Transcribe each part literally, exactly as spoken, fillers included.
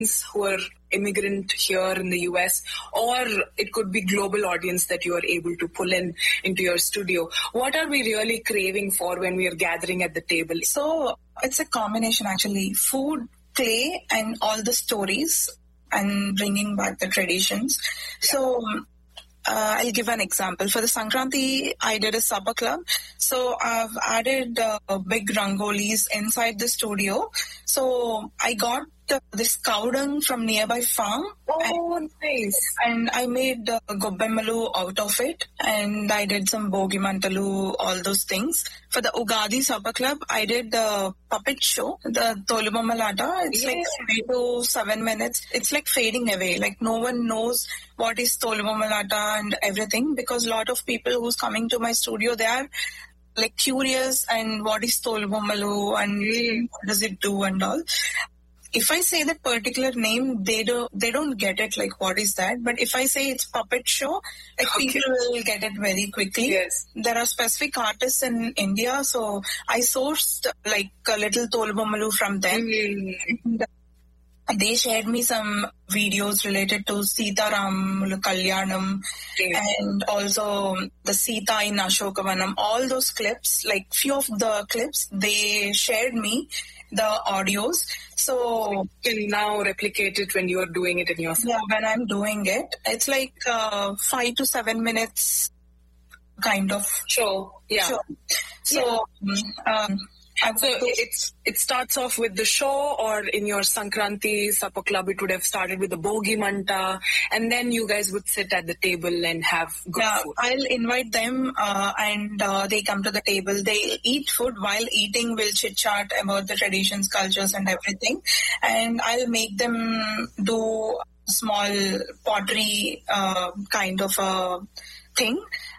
who are immigrant here in the U S, or it could be global audience that you are able to pull in into your studio. What are we really craving for when we are gathering at the table? So it's a combination actually. Food, clay, and all the stories and bringing back the traditions. Yeah. So uh, I'll give an example. For the Sankranti, I did a supper club. So I've added uh, big rangolis inside the studio. So I got uh, this cow dung from nearby farm. Oh, and, nice. And I made uh, gobbemalu out of it. And I did some bogi mantalu, all those things. For the Ugadi Supper Club, I did the puppet show, the Tolubomalata. It's yeah. like three to seven minutes. It's like fading away. Like no one knows what is Tolubomalata and everything, because a lot of people who's coming to my studio, they are like curious and what is Tolubomalu and mm. what does it do and all. If I say that particular name, they don't they don't get it, like what is that? But if I say it's puppet show, like okay. people will get it very quickly. Yes. There are specific artists in India, so I sourced like a little Tolubomalu from them. Mm. They shared me some videos related to Sita Ram Kalyanam okay. and also the Sita in Ashokavanam. All those clips, like few of the clips, they shared me the audios. So you can now replicate it when you are doing it in your yeah, when I'm doing it. It's like uh, five to seven minutes kind of show. Yeah. show. So yeah. um So it's it starts off with the show, or in your Sankranti Supper Club, it would have started with the Bogi Manta, and then you guys would sit at the table and have good yeah, food. I'll invite them, uh, and uh, they come to the table. They eat food. While eating, we'll chit-chat about the traditions, cultures, and everything. And I'll make them do small pottery uh, kind of a thing.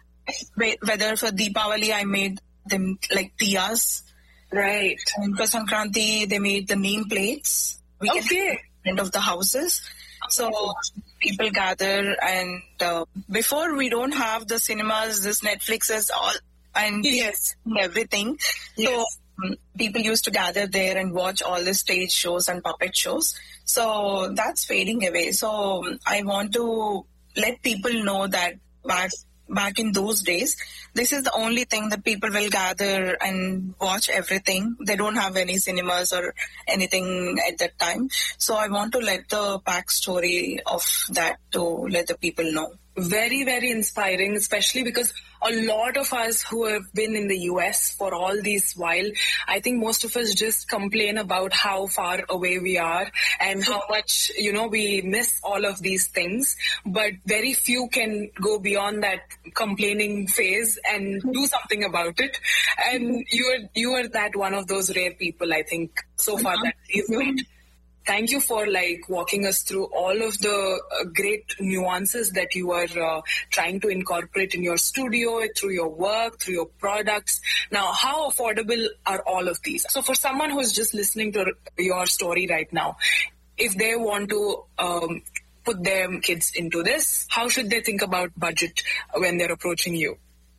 Whether for Deepavali, I made them like diyas. Right. And for Sankranti, they made the name plates. We okay. get in front of the houses. So people gather, and uh, before we don't have the cinemas, this Netflix is all, and yes. everything. Yes. So um, people used to gather there and watch all the stage shows and puppet shows. So that's fading away. So um, I want to let people know that back back in those days, this is the only thing that people will gather and watch everything. They don't have any cinemas or anything at that time. So I want to let the backstory of that to let the people know. Very, very inspiring, especially because a lot of us who have been in the U S for all this while, I think most of us just complain about how far away we are and how much, you know, we miss all of these things. But very few can go beyond that complaining phase and do something about it. And you are, you are that one of those rare people, I think, so far that you've made. Thank you for like walking us through all of the uh, great nuances that you are uh, trying to incorporate in your studio, through your work, through your products. Now, how affordable are all of these? So for someone who's just listening to your story right now, if they want to um, put their kids into this, how should they think about budget when they're approaching you?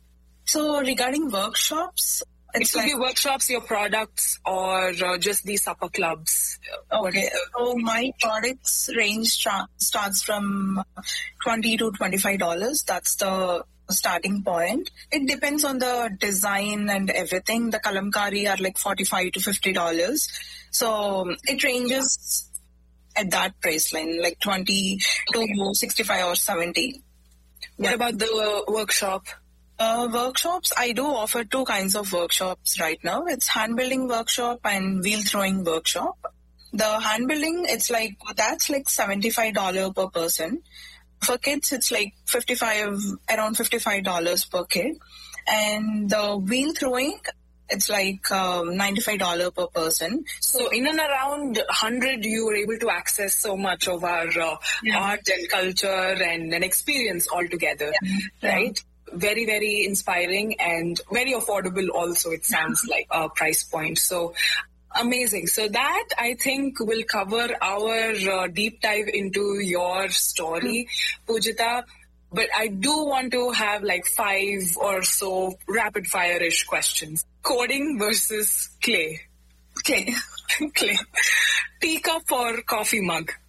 So regarding workshops, It could like, be workshops, your products, or uh, just these supper clubs. Okay, so my products range tra- starts from twenty to twenty-five dollars. That's the starting point. It depends on the design and everything. The kalamkari are like forty-five to fifty dollars. So it ranges at that price line, like twenty okay. to sixty-five or seventy. What yeah. about the uh, workshop? Uh, workshops, I do offer two kinds of workshops right now. It's hand building workshop and wheel throwing workshop. The hand building, it's like, that's like seventy-five dollars per person. For kids, it's like fifty-five, around fifty-five dollars per kid. And the wheel throwing, it's like um, ninety-five dollars per person. So in and around one hundred, you were able to access so much of our uh, yeah. art and culture and an experience altogether, yeah. right? Yeah. Very, very inspiring and very affordable also, it sounds like, a price point. So amazing. So that, I think, will cover our uh, deep dive into your story, mm-hmm. Poojitha. But I do want to have like five or so rapid fire-ish questions. Coding versus clay. Clay. Clay. Teacup or coffee mug?